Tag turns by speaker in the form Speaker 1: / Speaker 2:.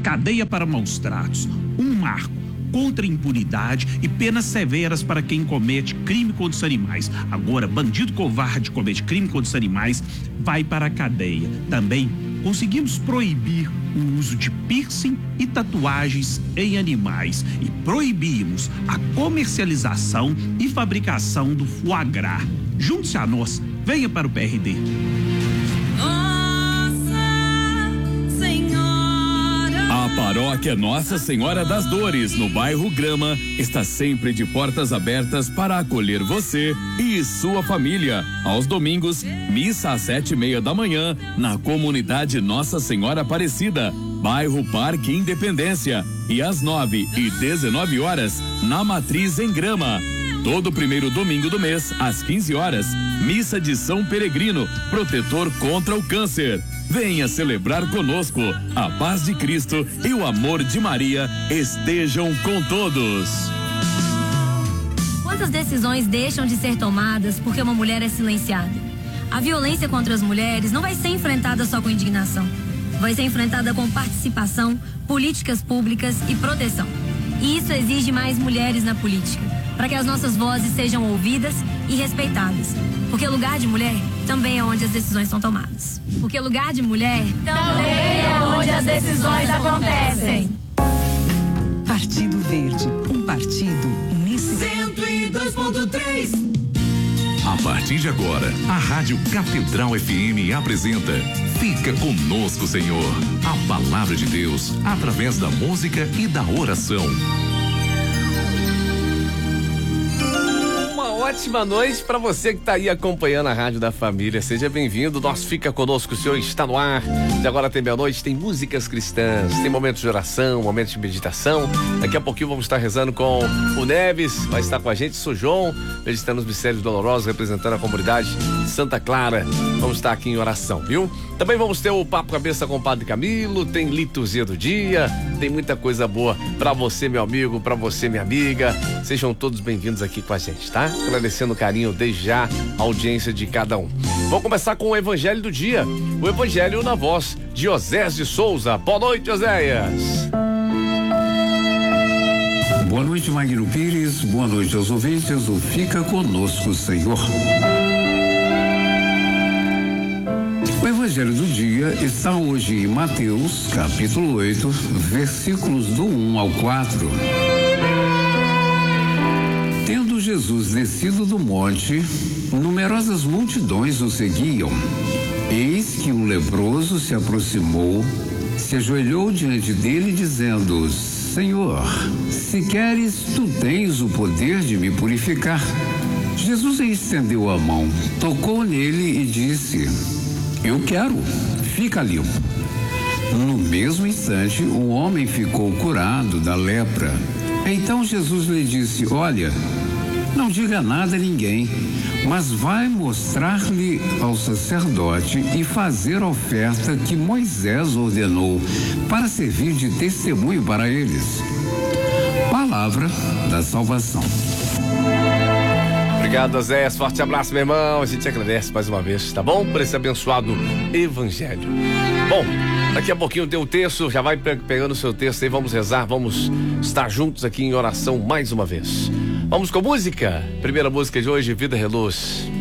Speaker 1: cadeia para maus tratos, um marco contra a impunidade e penas severas para quem comete crime contra os animais. Agora, bandido covarde comete crime contra os animais vai para a cadeia. Também conseguimos proibir o uso de piercing e tatuagens em animais e proibimos a comercialização e fabricação do foie gras. Junte-se a nós, venha para o PRD.
Speaker 2: A paróquia Nossa Senhora das Dores, no bairro Grama, está sempre de portas abertas para acolher você e sua família. Aos domingos, missa às 7:30 da manhã, na comunidade Nossa Senhora Aparecida, bairro Parque Independência, e às 9 e 19 horas, na Matriz em Grama. Todo primeiro domingo do mês, às 15 horas, missa de São Peregrino, protetor contra o câncer. Venha celebrar conosco. A paz de Cristo e o amor de Maria estejam com todos.
Speaker 3: Quantas decisões deixam de ser tomadas porque uma mulher é silenciada? A violência contra as mulheres não vai ser enfrentada só com indignação. Vai ser enfrentada com participação, políticas públicas e proteção. E isso exige mais mulheres na política, para que as nossas vozes sejam ouvidas e respeitadas. Porque lugar de mulher também é onde as decisões são tomadas. Porque lugar de mulher também é onde as decisões acontecem.
Speaker 4: Partido Verde, um partido nesse
Speaker 5: 102.3.
Speaker 6: A partir de agora, a Rádio Catedral FM apresenta Fica Conosco, Senhor. A palavra de Deus através da música e da oração.
Speaker 7: Ótima noite para você que está aí acompanhando a Rádio da Família. Seja bem-vindo. Nosso Fica Conosco, o Senhor está no ar. De agora até meia-noite tem músicas cristãs, tem momentos de oração, momentos de meditação. Daqui a pouquinho vamos estar rezando com o Neves, vai estar com a gente, sou João, meditando os mistérios dolorosos, representando a comunidade de Santa Clara. Vamos estar aqui em oração, viu? Também vamos ter o Papo Cabeça com o Padre Camilo, tem liturgia do dia, tem muita coisa boa para você, meu amigo, para você, minha amiga. Sejam todos bem-vindos aqui com a gente, tá? Agradecendo o carinho desde já, a audiência de cada um. Vamos começar com o Evangelho do Dia. O Evangelho na voz de Osés de Souza. Boa noite, Oséias.
Speaker 8: Boa noite, Magno Pires. Boa noite aos ouvintes do Fica Conosco, Senhor. O Evangelho do Dia está hoje em Mateus, capítulo 8, versículos do 1 ao 4. Tendo Jesus descido do monte, numerosas multidões o seguiam. Eis que um leproso se aproximou, se ajoelhou diante dele, dizendo: Senhor, se queres, tu tens o poder de me purificar. Jesus estendeu a mão, tocou nele e disse: Eu quero, fica limpo. No mesmo instante, o homem ficou curado da lepra. Então Jesus lhe disse: Olha, não diga nada a ninguém, mas vai mostrar-lhe ao sacerdote e fazer a oferta que Moisés ordenou, para servir de testemunho para eles. Palavra da salvação.
Speaker 7: Obrigado, Zé. Forte abraço, meu irmão. A gente agradece mais uma vez, tá bom? Por esse abençoado Evangelho. Bom, daqui a pouquinho tem o texto, já vai pegando o seu texto aí, vamos rezar, vamos estar juntos aqui em oração mais uma vez. Vamos com música? Primeira música de hoje, Vida Reluz.